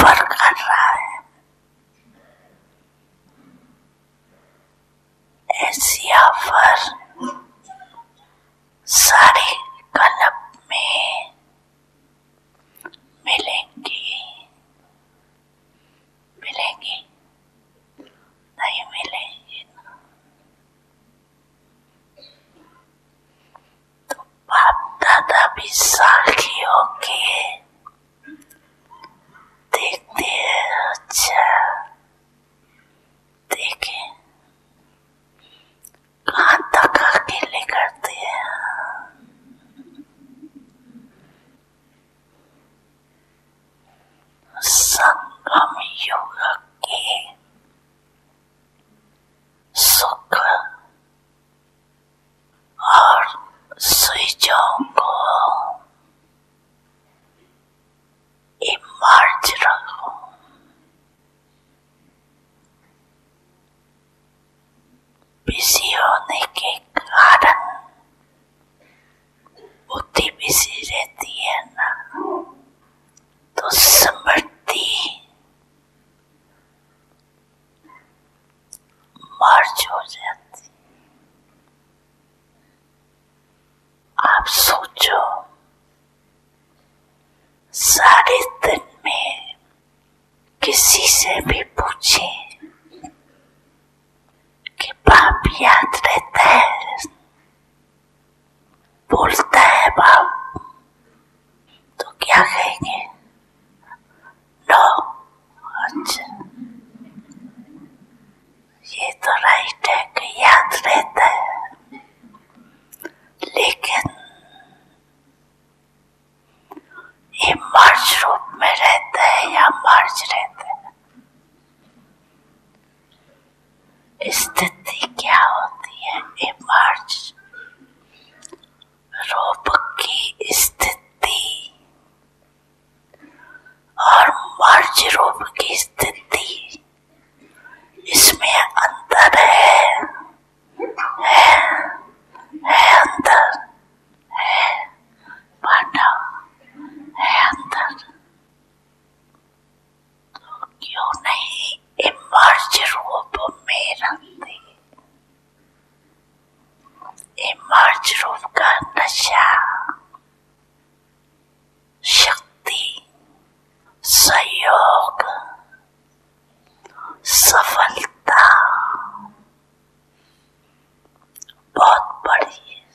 Offer कर रहा है। ऐसी ऑफर सारे क्लब में मिलेंगी नहीं मिलेंगी ना, तो बाप दादा भी साखी होके देखते हैं। अच्छा देखे कहाँ तक अकेले करते हैं। संगम युग के सुख और स्विचों को इमर्ज रखो। बिजी होने के कारण बुद्धि बिजी रहती है ना, तो स्मृति मर्ज हो जाती। आप सोचो सारे दिन में किसी से भी पूछे कि बाप याद रहता है, बोलता है बाप, तो क्या कहेंगे? नो। अच्छा ये तो राइट है कि याद रहता है, लेकिन ये मर्ज रूप में रहता है या मर्ज रहता है? स्थिति क्या होती है? इमर्ज रूप की स्थिति और मर्ज रूप की स्थिति, इसमें अंतर है अंतर है, पांडव है अंतर। तो क्यों नहीं इमर्ज रूप में रखते? इमर्ज रूप का नशा, शक्ति, सहयोग, सफलता बहुत बड़ी है।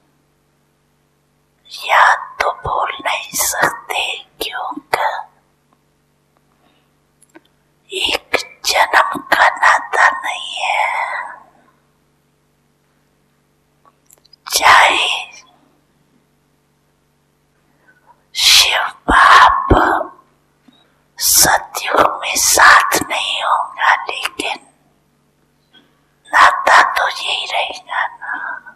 याद तो भूल नहीं सकते, क्योंकि एक जन्म का नाता नहीं है। चाहे शिव बाप सतयुग में साथ नहीं होगा, लेकिन नाता तो यही रहेगा ना।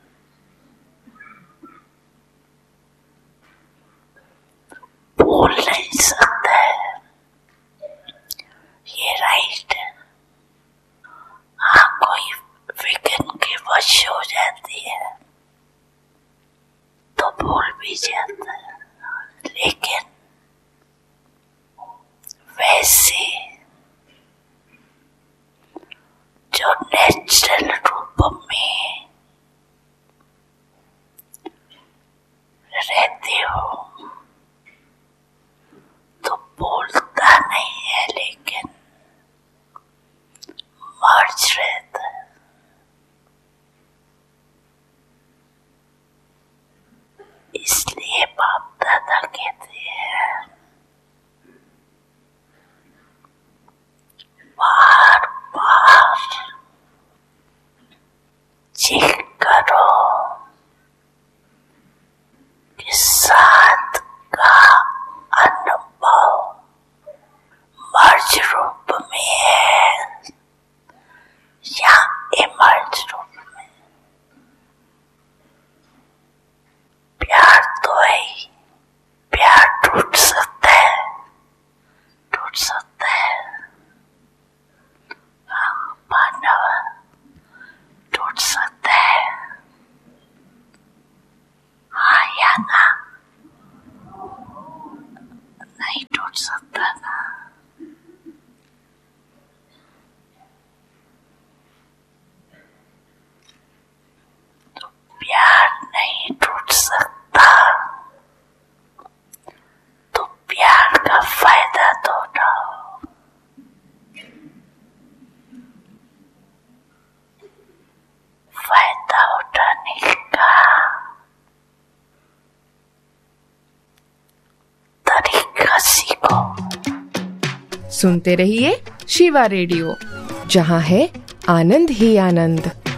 बोल नहीं सकता है, ये राइट है। हाँ, कोई विघ्न के वश हो जाती है तो भूल भी जाता है, लेकिन वैसे जो नेचुरल रूप में रहते हो तो बोलता नहीं है, लेकिन मर्ज रहता है। इसलिए बाप दादा कहते हैं बार बार चेक करो कि साथ का अनुभव मर्ज रूप में है या इमर्ज रूप में। प्यार तो है ही, प्यार टूट सकता है, पांडव टूट सकता है। हाँ या ना? नहीं टूट सकता ना। सुनते रहिए शिवा रेडियो, जहाँ है आनंद ही आनंद।